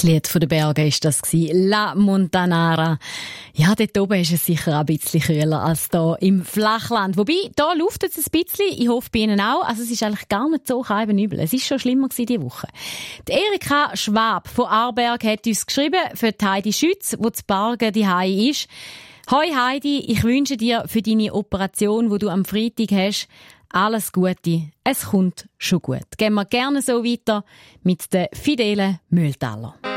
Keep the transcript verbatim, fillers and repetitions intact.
Das Lied von den Bergen war das. La Montanara. Ja, dort oben ist es sicher ein bisschen kühler als hier im Flachland. Wobei, hier luftet es ein bisschen. Ich hoffe bei Ihnen auch. Also es ist eigentlich gar nicht so kalt übel. Es ist schon schlimmer gewesen diese Woche. Die Erika Schwab von Aarberg hat uns geschrieben für die Heidi Schütz, die zu Bargen die Heidi ist. Hoi Heidi, ich wünsche dir für deine Operation, die du am Freitag hast, alles Gute. Es kommt schon gut. Gehen wir gerne so weiter mit den Fidele Mühltaler.